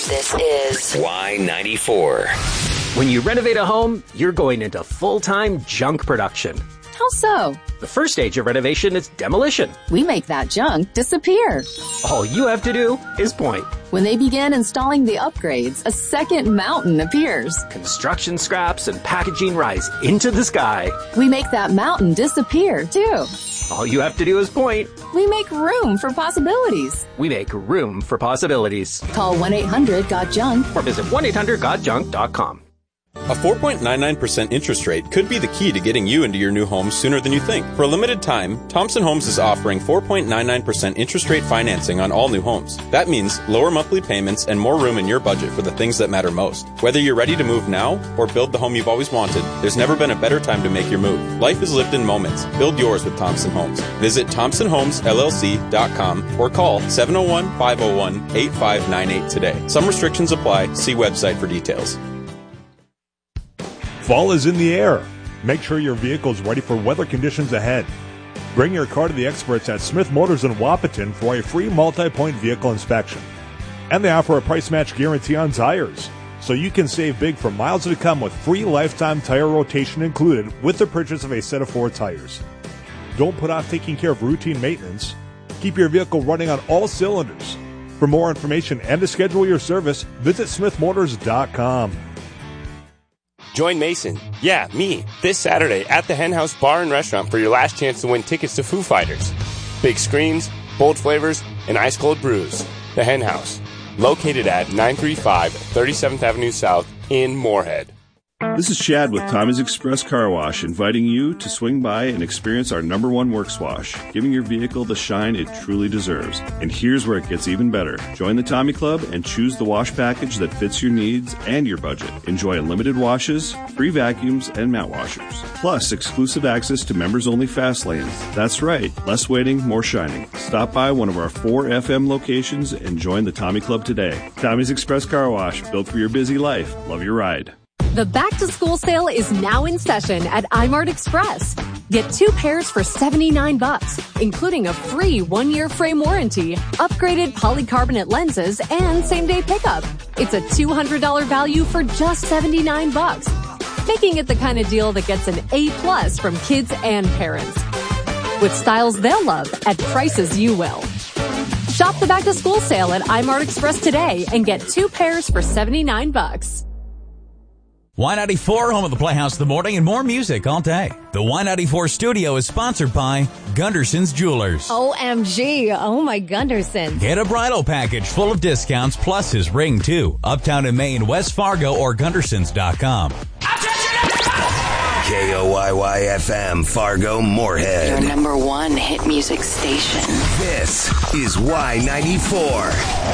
This is Y94. When you renovate a home, you're going into full-time junk production. How so? The first stage of renovation is demolition. We make that junk disappear. All you have to do is point. When they begin installing the upgrades, a second mountain appears. Construction scraps and packaging rise into the sky. We make that mountain disappear, too. All you have to do is point. We make room for possibilities. We make room for possibilities. Call 1-800-GOT-JUNK or visit 1-800-GOT-JUNK.com. A 4.99% interest rate could be the key to getting you into your new home sooner than you think. For a limited time, Thompson Homes is offering 4.99% interest rate financing on all new homes. That means lower monthly payments and more room in your budget for the things that matter most. Whether you're ready to move now or build the home you've always wanted, there's never been a better time to make your move. Life is lived in moments. Build yours with Thompson Homes. Visit ThompsonHomesLLC.com or call 701-501-8598 today. Some restrictions apply. See website for details. Fall is in the air. Make sure your vehicle is ready for weather conditions ahead. Bring your car to the experts at Smith Motors in Wapaton for a free multi-point vehicle inspection. And they offer a price match guarantee on tires, so you can save big for miles to come with free lifetime tire rotation included with the purchase of a set of 4 tires. Don't put off taking care of routine maintenance. Keep your vehicle running on all cylinders. For more information and to schedule your service, visit smithmotors.com. Join Mason, yeah, me, this Saturday at the Hen House Bar and Restaurant for your last chance to win tickets to Foo Fighters. Big screens, bold flavors, and ice-cold brews. The Hen House, located at 935 37th Avenue South in Moorhead. This is Chad with Tommy's Express Car Wash, inviting you to swing by and experience our #1 Works Wash, giving your vehicle the shine it truly deserves. And here's where it gets even better. Join the Tommy Club and choose the wash package that fits your needs and your budget. Enjoy unlimited washes, free vacuums, and mat washers. Plus, exclusive access to members-only fast lanes. That's right, less waiting, more shining. Stop by one of our 4 FM locations and join the Tommy Club today. Tommy's Express Car Wash, built for your busy life. Love your ride. The back-to-school sale is now in session at iMart Express. Get 2 pairs for $79, including a free 1-year frame warranty, upgraded polycarbonate lenses, and same-day pickup. It's a $200 value for just $79, making it the kind of deal that gets an A+ from kids and parents. With styles they'll love at prices you will. Shop the back-to-school sale at iMart Express today and get 2 pairs for $79. Y94, home of the Playhouse of the Morning, and more music all day. The Y94 studio is sponsored by Gunderson's Jewelers. OMG. Oh, my Gunderson. Get a bridal package full of discounts plus his ring, too. Uptown in Maine, West Fargo, or Gundersons.com. KOYY-FM, Fargo, Moorhead. your #1 hit music station. This is Y94.